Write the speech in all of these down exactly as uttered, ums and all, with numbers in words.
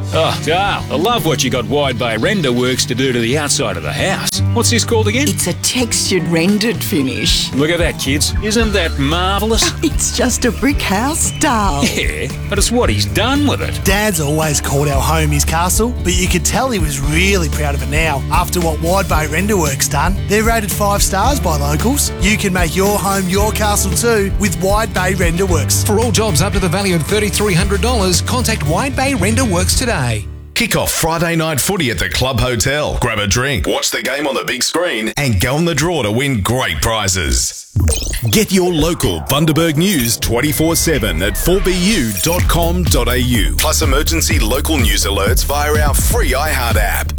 Oh, Carl, I love what you got Wide Bay Render Works to do to the outside of the house. What's this called again? It's a textured rendered finish. Look at that, kids. Isn't that marvellous? It's just a brick house, Darl. Yeah, but it's what he's done with it. Dad's always called our home his castle, but you could tell he was really proud of it now after what Wide Bay Render Works done. They're rated five stars by locals. You can make your home your castle too with Wide Bay Render Works. For all jobs up to the value of three thousand three hundred dollars, contact Wide Bay Render Works today. Kick off Friday night footy at the Club Hotel. Grab a drink, watch the game on the big screen, and go on the draw to win great prizes. Get your local Bundaberg news twenty-four seven at four b u dot com dot a u. Plus emergency local news alerts via our free iHeart app.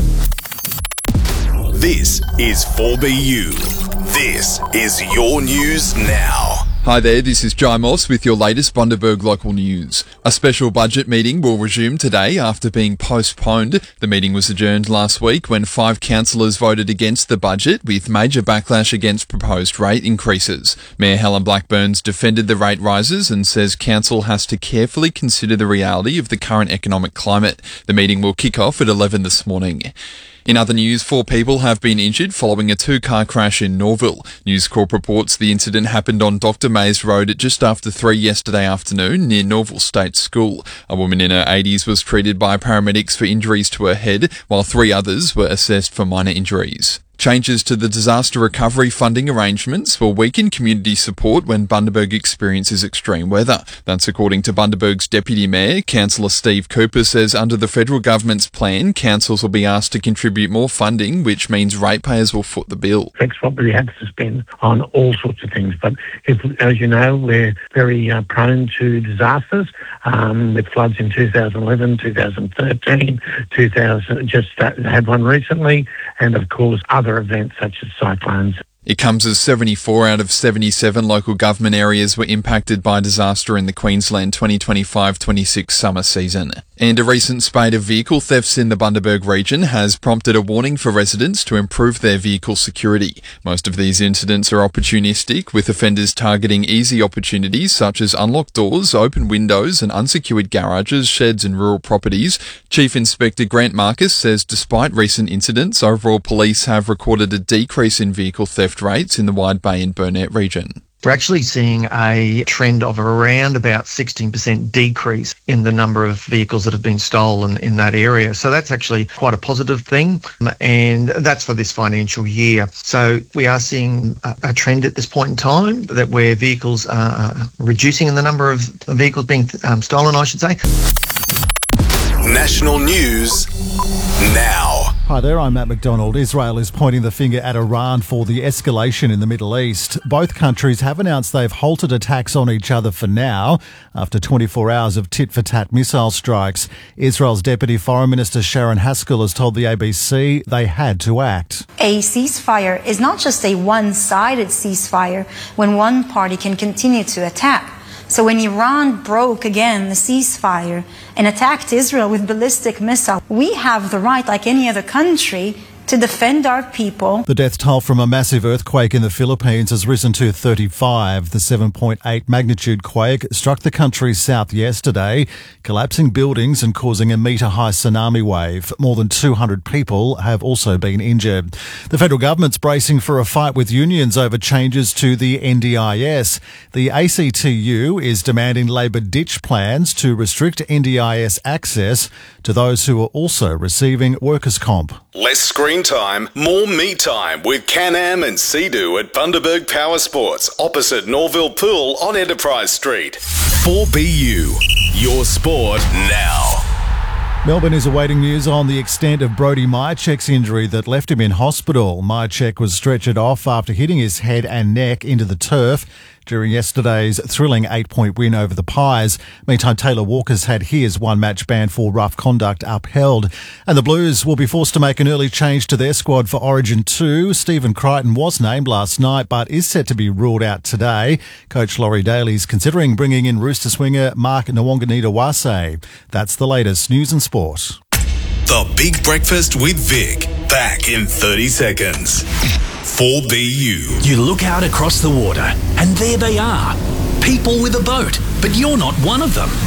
This is four B U. This is your news now. Hi there, this is Jai Moss with your latest Bundaberg local news. A special budget meeting will resume today after being postponed. The meeting was adjourned last week when five councillors voted against the budget with major backlash against proposed rate increases. Mayor Helen Blackburn's defended the rate rises and says council has to carefully consider the reality of the current economic climate. The meeting will kick off at eleven this morning. In other news, four people have been injured following a two-car crash in Norville. News Corp reports the incident happened on Doctor Mays Road at just after three yesterday afternoon near Norville State School. A woman in her eighties was treated by paramedics for injuries to her head, while three others were assessed for minor injuries. Changes to the disaster recovery funding arrangements will weaken community support when Bundaberg experiences extreme weather. That's according to Bundaberg's Deputy Mayor, Councillor Steve Cooper, says under the federal government's plan, councils will be asked to contribute more funding, which means ratepayers will foot the bill. Flex probably had to spend on all sorts of things, but if, as you know, we're very uh, prone to disasters, um, with floods in two thousand eleven, two thousand thirteen, two thousand, just uh, had one recently, and of course other events such as cyclones. It comes as seventy-four out of seventy-seven local government areas were impacted by disaster in the Queensland twenty twenty-five twenty-six summer season. And a recent spate of vehicle thefts in the Bundaberg region has prompted a warning for residents to improve their vehicle security. Most of these incidents are opportunistic, with offenders targeting easy opportunities such as unlocked doors, open windows and unsecured garages, sheds and rural properties. Chief Inspector Grant Marcus says despite recent incidents, overall police have recorded a decrease in vehicle theft rates in the Wide Bay and Burnett region. We're actually seeing a trend of around about sixteen percent decrease in the number of vehicles that have been stolen in that area. So that's actually quite a positive thing, and that's for this financial year. So we are seeing a, a trend at this point in time that where vehicles are reducing in the number of vehicles being um, stolen, I should say. National news now. Hi there, I'm Matt McDonald. Israel is pointing the finger at Iran for the escalation in the Middle East. Both countries have announced they've halted attacks on each other for now after twenty-four hours of tit-for-tat missile strikes. Israel's Deputy Foreign Minister Sharon Haskell has told the A B C they had to act. A ceasefire is not just a one-sided ceasefire when one party can continue to attack. So when Iran broke again the ceasefire and attacked Israel with ballistic missiles, we have the right, like any other country, to defend our people. The death toll from a massive earthquake in the Philippines has risen to thirty-five. The seven point eight magnitude quake struck the country's south yesterday, collapsing buildings and causing a metre-high tsunami wave. More than two hundred people have also been injured. The federal government's bracing for a fight with unions over changes to the N D I S. The A C T U is demanding Labor ditch plans to restrict N D I S access to those who are also receiving workers' comp. Less screen time, more me time with Can-Am and Sea-Doo at Bundaberg Power Sports, opposite Norville Pool on Enterprise Street. four B U, your sport now. Melbourne is awaiting news on the extent of Brody Myercheck's injury that left him in hospital. Myercheck was stretchered off after hitting his head and neck into the turf during yesterday's thrilling eight-point win over the Pies. Meantime, Taylor Walker's had his one-match ban for rough conduct upheld. And the Blues will be forced to make an early change to their squad for Origin two. Stephen Crichton was named last night but is set to be ruled out today. Coach Laurie Daly's considering bringing in Rooster swinger Mark Nwanganita-Wase. That's the latest news and sport. The Big Breakfast with Vic, back in thirty seconds. four B U. You look out across the water, and there they are. People with a boat, but you're not one of them.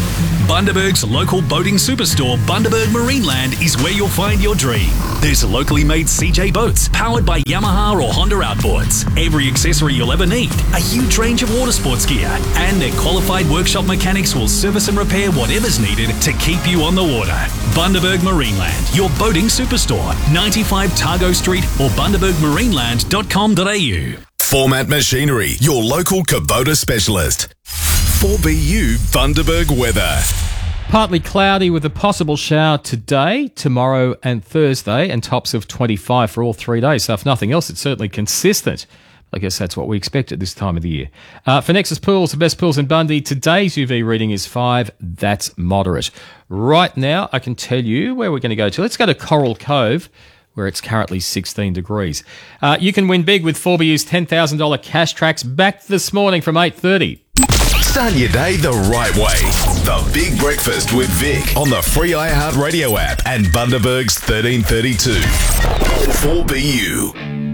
Bundaberg's local boating superstore, Bundaberg Marineland, is where you'll find your dream. There's locally made C J boats powered by Yamaha or Honda outboards, every accessory you'll ever need, a huge range of water sports gear, and their qualified workshop mechanics will service and repair whatever's needed to keep you on the water. Bundaberg Marineland, your boating superstore, ninety-five Targo Street or bundaberg marineland dot com dot a u. Format Machinery, your local Kubota specialist. four B U Bundaberg weather. Partly cloudy with a possible shower today, tomorrow and Thursday, and tops of twenty-five for all three days. So if nothing else, it's certainly consistent. I guess that's what we expect at this time of the year. Uh, for Nexus Pools, the best pools in Bundy, today's U V reading is five. That's moderate. Right now, I can tell you where we're going to go to. Let's go to Coral Cove, where it's currently sixteen degrees. Uh, you can win big with four B U's ten thousand dollars cash tracks back this morning from eight thirty. Start your day the right way. The Big Breakfast with Vic on the free iHeartRadio app and Bundaberg's thirteen thirty-two. four B U.